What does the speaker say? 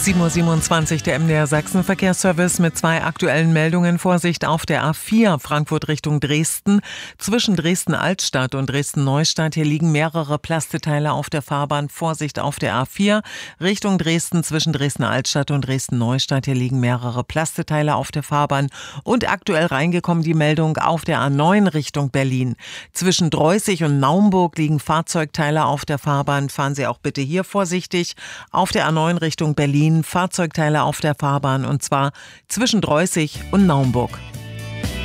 7:27 Uhr, der MDR Sachsen-Verkehrsservice mit 2 aktuellen Meldungen. Vorsicht auf der A4 Frankfurt Richtung Dresden. Zwischen Dresden-Altstadt und Dresden-Neustadt. Hier liegen mehrere Plasteteile auf der Fahrbahn. Vorsicht auf der A4 Richtung Dresden. Zwischen Dresden-Altstadt und Dresden-Neustadt. Hier liegen mehrere Plasteteile auf der Fahrbahn. Und aktuell reingekommen die Meldung auf der A9 Richtung Berlin. Zwischen Dreußig und Naumburg liegen Fahrzeugteile auf der Fahrbahn. Fahren Sie auch bitte hier vorsichtig. Auf der A9 Richtung Berlin Fahrzeugteile auf der Fahrbahn, und zwar zwischen Dreußig und Naumburg.